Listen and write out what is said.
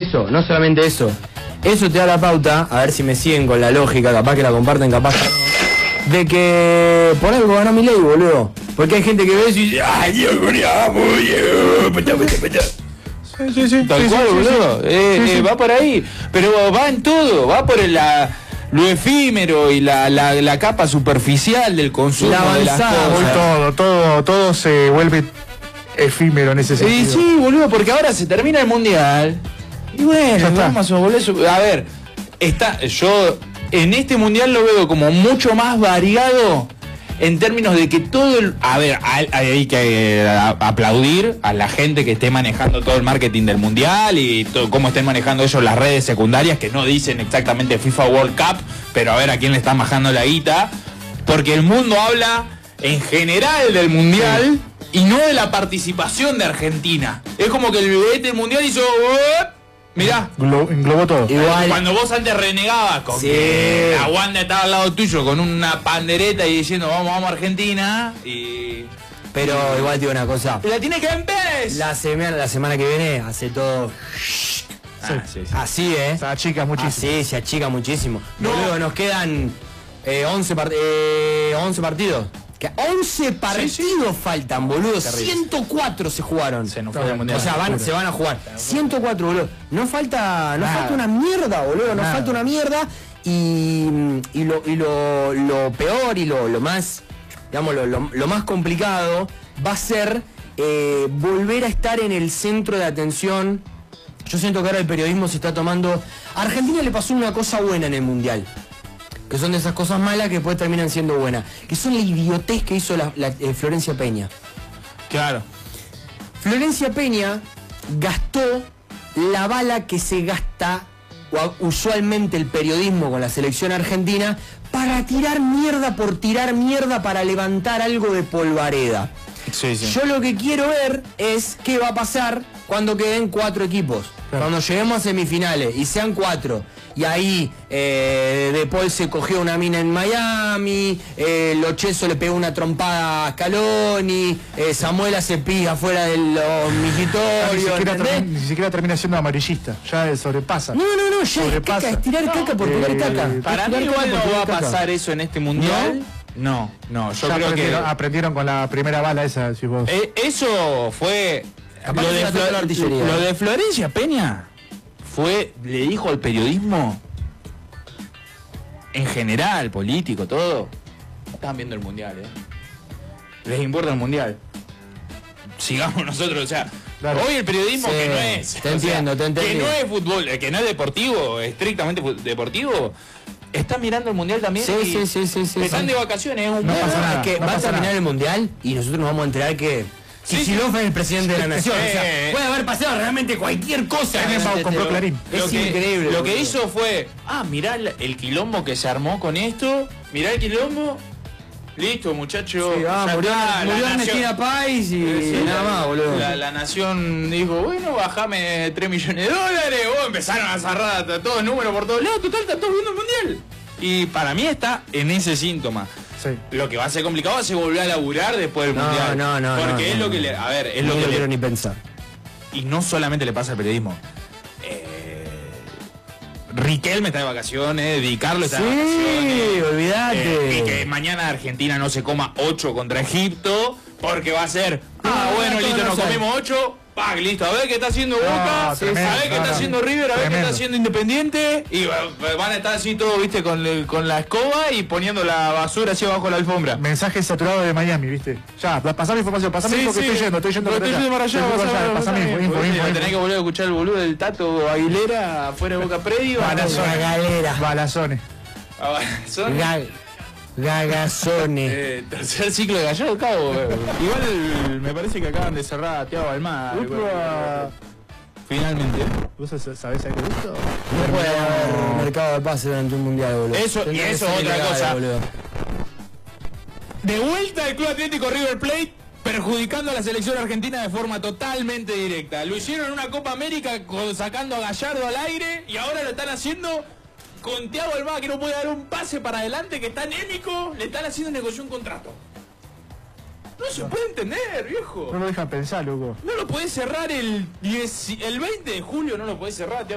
eso, no solamente eso. Eso te da la pauta, a ver si me siguen con la lógica, capaz que la comparten, capaz que no, de que por algo ganó Milei, boludo. Porque hay gente que ve eso y dice, ¡ay, Dios, Sí. Tal cual, boludo. Va por ahí. Pero va en todo. Va por lo efímero y la capa superficial del consumo de las cosas. Todo se vuelve efímero en ese sentido. Sí, boludo, porque ahora se termina el mundial. Y bueno, vamos a volver. A ver, yo en este mundial lo veo como mucho más variado. En términos de que hay que aplaudir a la gente que esté manejando todo el marketing del mundial y cómo estén manejando ellos las redes secundarias que no dicen exactamente FIFA World Cup, pero a ver a quién le están bajando la guita, porque el mundo habla en general del mundial y no de la participación de Argentina. Es como que el bebé del mundial hizo... Mirá, englobó todo. Igual. Cuando vos antes renegabas con que la Wanda estaba al lado tuyo con una pandereta y diciendo vamos a Argentina Pero igual te digo una cosa. ¡La tiene que empezar! La semana que viene hace todo... Así, Se achica muchísimo. Así, se achica muchísimo. Luego nos quedan 11 partidos. Que 11 partidos faltan, boludo. Terrible. 104 se jugaron. Se nos fue el mundial. O sea, se van a jugar. 104, boludo. No falta una mierda, boludo. Nos falta una mierda. Y lo peor y lo más, digamos, lo más complicado va a ser volver a estar en el centro de atención. Yo siento que ahora el periodismo se está tomando... A Argentina le pasó una cosa buena en el mundial, que son de esas cosas malas que después terminan siendo buenas, que son la idiotez que hizo Florencia Peña. Claro. Florencia Peña gastó la bala que se gasta usualmente el periodismo con la selección argentina para tirar mierda por tirar mierda para levantar algo de polvareda. Sí. Yo lo que quiero ver es qué va a pasar cuando queden 4 equipos. Claro. Cuando lleguemos a semifinales y sean 4. Y ahí De Paul se cogió una mina en Miami, Lo Celso le pegó una trompada a Scaloni, Samuela se pija fuera de los mijitorios. Ni siquiera termina siendo amarillista, ya sobrepasa. No, ya es caca, es tirar caca por tirar caca. Para mí igual no va a pasar eso en este mundial. No, yo creo que aprendieron con la primera bala esa, si vos. Eso fue lo de Florencia Peña le dijo al periodismo en general, político, todo. Están viendo el mundial, les importa el mundial. Sigamos nosotros, o sea, claro. Hoy el periodismo que no es, te entiendo. Que no es fútbol, que no es deportivo, estrictamente deportivo. Están mirando el mundial también. Sí. Están de vacaciones, no pasa nada. Es que va a terminar el mundial y nosotros nos vamos a enterar que Kicillof es el presidente de la nación. O sea, puede haber pasado realmente cualquier cosa. Compró Clarín. Es increíble. Lo que hizo fue, mirá el quilombo que se armó con esto, mirá el quilombo. Listo, muchachos. Sí, murió Ernestina Pais y nada más, boludo. La nación dijo, bueno, bajame $3 millones. Empezaron a cerrar todos números por todos lados. Total, están todos viendo el mundial. Y para mí está en ese síntoma. Sí. Lo que va a ser complicado va a ser volver a laburar después del mundial. No. Porque es lo que le... A ver, es lo que no quiero ni pensar. Y no solamente le pasa al periodismo. Riquelme está de vacaciones, Di Carlo está de vacaciones. Sí, olvídate. Y que mañana Argentina no se coma 8 contra Egipto, porque va a ser, listo, nos comemos 8, listo, a ver qué está haciendo Boca, a ver qué está haciendo River, a ver qué está haciendo Independiente, y van a estar así todos, viste, con la escoba y poniendo la basura así abajo de la alfombra. Mensaje saturado de Miami, viste. Ya, pasame información, pasame info que estoy yendo para allá. Pasame info. Tenés que volver a escuchar el boludo del Tato Aguilera afuera de Boca Predio. Balazones. Gagazones. Tercer ciclo de Gallardo, cabo. Igual me parece que acaban de cerrar a Thiago Almada. Finalmente. ¿Vos sabés a qué gusto? No puede haber mercado de pase durante un mundial, boludo. Eso es otra cosa. Boludo. De vuelta el Club Atlético River Plate perjudicando a la selección argentina de forma totalmente directa. Lo hicieron en una Copa América sacando a Gallardo al aire y ahora lo están haciendo con Thiago Almada, que no puede dar un pase para adelante, que está anémico, le están haciendo negocio un contrato. No se puede entender, viejo. No lo dejan pensar, loco. No lo podés cerrar el 20 de julio, no lo podés cerrar,